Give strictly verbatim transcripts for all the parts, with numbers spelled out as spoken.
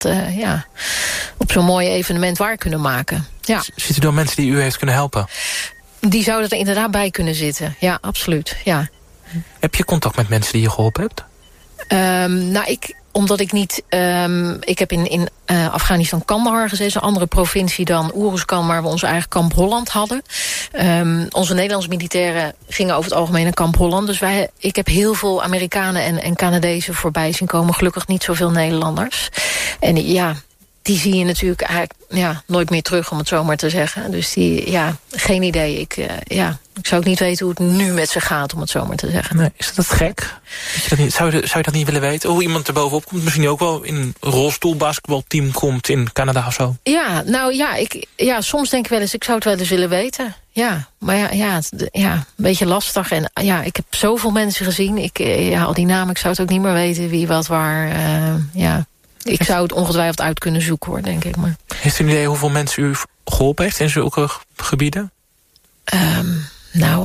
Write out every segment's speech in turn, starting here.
uh, ja, op zo'n mooi evenement waar kunnen maken. Ja. Ziet u dan mensen die u heeft kunnen helpen? Die zouden er inderdaad bij kunnen zitten. Ja, absoluut. Ja. Heb je contact met mensen die je geholpen hebt? Um, nou, ik, omdat ik niet... Um, ik heb in, in uh, Afghanistan Kandahar gezeten, een andere provincie dan Oeruzkan, waar we ons eigen kamp Holland hadden. Um, onze Nederlandse militairen gingen over het algemeen naar kamp Holland. Dus wij, ik heb heel veel Amerikanen en, en Canadezen voorbij zien komen. Gelukkig niet zoveel Nederlanders. En ja, die zie je natuurlijk eigenlijk ja, nooit meer terug, om het zo maar te zeggen. Dus die, ja, geen idee. Ik, uh, ja, ik zou ook niet weten hoe het nu met ze gaat, om het zo maar te zeggen. Nee, is dat gek? Je dat niet, zou, je, zou je dat niet willen weten? Hoe iemand er bovenop komt? Misschien ook wel in een rolstoelbasketbalteam komt in Canada of zo? Ja, nou ja, ik, ja, soms denk ik wel eens, ik zou het wel eens willen weten. Ja, maar ja, ja, het, ja een beetje lastig. En ja, ik heb zoveel mensen gezien. Ik, ja, al die namen, ik zou het ook niet meer weten wie wat waar. Uh, ja. Ik zou het ongetwijfeld uit kunnen zoeken, hoor, denk ik. Maar. Heeft u een idee hoeveel mensen u geholpen heeft in zulke gebieden? Um, nou,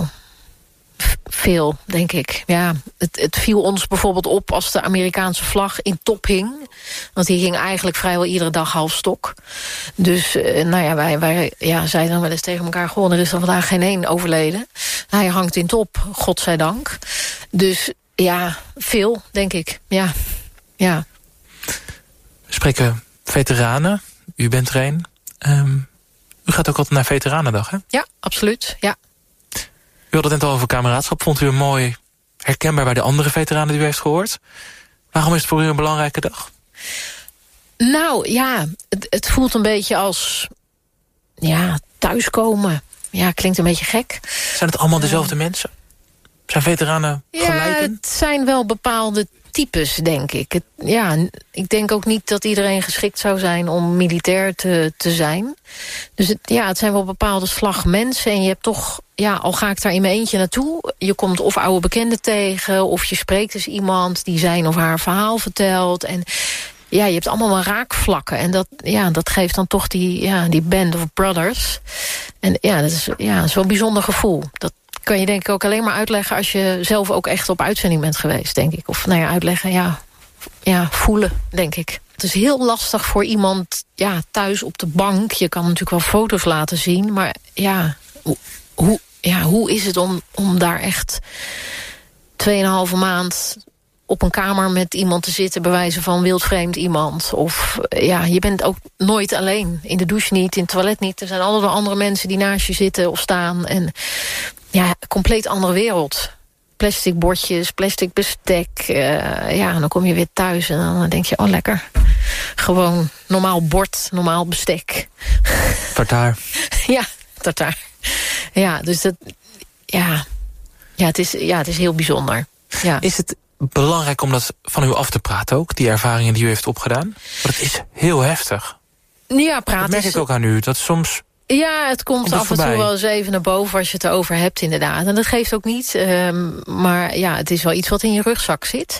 veel, denk ik. Ja, het, het viel ons bijvoorbeeld op als de Amerikaanse vlag in top hing. Want die hing eigenlijk vrijwel iedere dag half stok. Dus, uh, nou ja, wij, wij ja, zeiden dan wel eens tegen elkaar, goh, er is er vandaag geen één overleden. Hij hangt in top, godzijdank. Dus ja, veel, denk ik. Ja, ja. We spreken veteranen. U bent er een. Um, u gaat ook altijd naar Veteranendag, hè? Ja, absoluut. Ja. U had het net al over kameraadschap. Vond u een mooi herkenbaar bij de andere veteranen die u heeft gehoord? Waarom is het voor u een belangrijke dag? Nou, ja, het, het voelt een beetje als ja, thuiskomen. Ja, klinkt een beetje gek. Zijn het allemaal dezelfde uh, mensen? Zijn veteranen gelijkend? Ja, het zijn wel bepaalde types, denk ik. Het, ja, ik denk ook niet dat iedereen geschikt zou zijn om militair te, te zijn. Dus het, ja, het zijn wel bepaalde slag mensen. En je hebt toch, ja, al ga ik daar in mijn eentje naartoe, je komt of oude bekenden tegen, of je spreekt dus iemand die zijn of haar verhaal vertelt. En ja, je hebt allemaal wel raakvlakken. En dat, ja, dat geeft dan toch die, ja, die band of brothers. En ja, dat is, ja, dat is wel een bijzonder gevoel. Dat kan je denk ik ook alleen maar uitleggen als je zelf ook echt op uitzending bent geweest, denk ik. Of nou ja, uitleggen, ja, ja voelen, denk ik. Het is heel lastig voor iemand ja, thuis op de bank. Je kan natuurlijk wel foto's laten zien, maar ja, hoe, ja, hoe is het om, om daar echt tweeënhalve maand op een kamer met iemand te zitten, bij wijze van wildvreemd iemand. Of ja, je bent ook nooit alleen. In de douche niet, in het toilet niet. Er zijn altijd andere mensen die naast je zitten of staan. En ja, compleet andere wereld. Plastic bordjes, plastic bestek. Uh, ja, en dan kom je weer thuis en dan denk je, oh lekker. Gewoon normaal bord, normaal bestek. Tartaar. Ja, tartaar. Ja, dus dat, ja, ja, het is, ja, het is heel bijzonder. Ja. Is het belangrijk om dat van u af te praten ook, die ervaringen die u heeft opgedaan? Want het is heel heftig. Ja, praten. Dat merk ik ook aan u, dat soms. Ja, het komt af en toe wel eens even naar boven als je het erover hebt, inderdaad. En dat geeft ook niet. Um, maar ja, het is wel iets wat in je rugzak zit.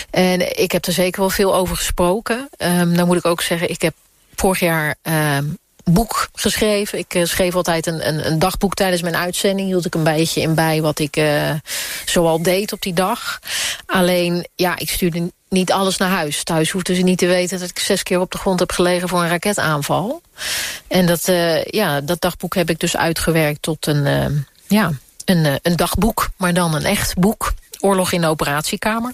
En ik heb er zeker wel veel over gesproken. Um, dan moet ik ook zeggen, ik heb vorig jaar Um, boek geschreven. Ik uh, schreef altijd een, een, een dagboek tijdens mijn uitzending. Hield ik een beetje in bij wat ik uh, zoal deed op die dag. Alleen, ja, ik stuurde niet alles naar huis. Thuis hoefden ze niet te weten dat ik zes keer op de grond heb gelegen voor een raketaanval. En dat, uh, ja, dat dagboek heb ik dus uitgewerkt tot een, uh, ja, een, uh, een dagboek. Maar dan een echt boek. Oorlog in de operatiekamer.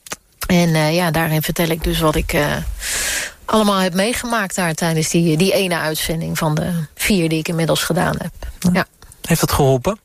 En uh, ja, daarin vertel ik dus wat ik Uh, allemaal heb meegemaakt daar tijdens die, die ene uitzending van de vier die ik inmiddels gedaan heb. Ja. Heeft dat geholpen?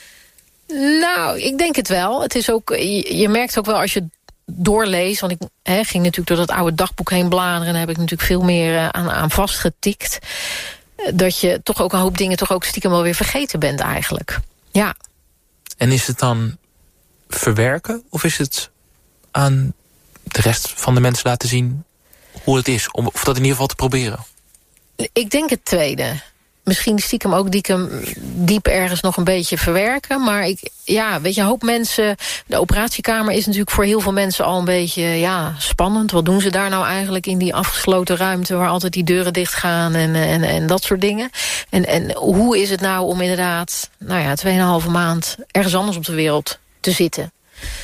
Nou, ik denk het wel. Het is ook, je, je merkt ook wel als je doorleest, want ik he, ging natuurlijk door dat oude dagboek heen bladeren en daar heb ik natuurlijk veel meer uh, aan, aan vastgetikt, dat je toch ook een hoop dingen toch ook stiekem wel weer vergeten bent eigenlijk. Ja. En is het dan verwerken of is het aan de rest van de mensen laten zien hoe het is, om of dat in ieder geval te proberen? Ik denk het tweede. Misschien stiekem ook diekem, diep ergens nog een beetje verwerken. Maar ik, ja, weet je, een hoop mensen. De operatiekamer is natuurlijk voor heel veel mensen al een beetje ja, spannend. Wat doen ze daar nou eigenlijk in die afgesloten ruimte waar altijd die deuren dicht gaan en, en, en dat soort dingen. En, en hoe is het nou om inderdaad, nou ja, tweeënhalve maand ergens anders op de wereld te zitten?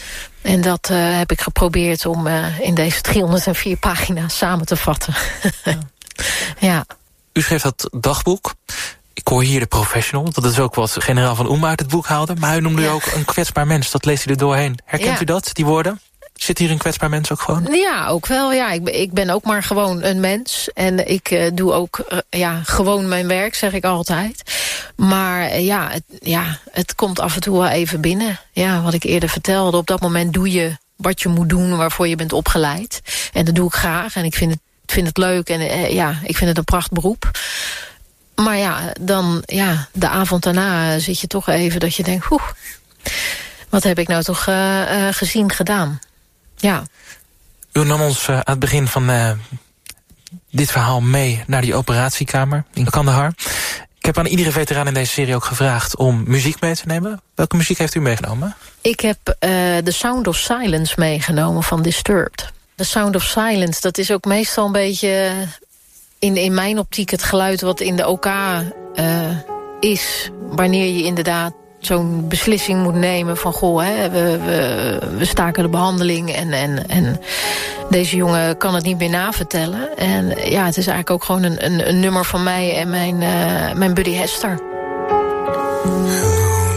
En dat uh, heb ik geprobeerd om uh, in deze driehonderdvier pagina's samen te vatten. Ja. Ja. U schreef dat dagboek. Ik hoor hier de professional. Dat is ook wat generaal Van Oem uit het boek haalde. Maar u noemde ja. u ook een kwetsbaar mens. Dat leest u er doorheen. Herkent ja. u dat, die woorden? Zit hier een kwetsbaar mens ook gewoon? Ja, ook wel. Ja. Ik, ben, ik ben ook maar gewoon een mens. En ik uh, doe ook uh, ja, gewoon mijn werk, zeg ik altijd. Maar uh, ja, het, ja, het komt af en toe wel even binnen. Ja, wat ik eerder vertelde. Op dat moment doe je wat je moet doen, waarvoor je bent opgeleid. En dat doe ik graag. En ik vind het, vind het leuk. En uh, ja, ik vind het een prachtberoep. Maar ja, dan ja, de avond daarna zit je toch even dat je denkt... Oeh, wat heb ik nou toch uh, uh, gezien, gedaan? Ja. U nam ons uh, aan het begin van uh, dit verhaal mee naar die operatiekamer in Kandahar. Ik heb aan iedere veteraan in deze serie ook gevraagd om muziek mee te nemen. Welke muziek heeft u meegenomen? Ik heb uh, The Sound of Silence meegenomen van Disturbed. The Sound of Silence, dat is ook meestal een beetje... In, in mijn optiek het geluid wat in de O K uh, is... wanneer je inderdaad zo'n beslissing moet nemen van... goh, hè, we, we, we staken de behandeling en, en, en deze jongen kan het niet meer navertellen. En ja, het is eigenlijk ook gewoon een, een, een nummer van mij en mijn, uh, mijn buddy Hester.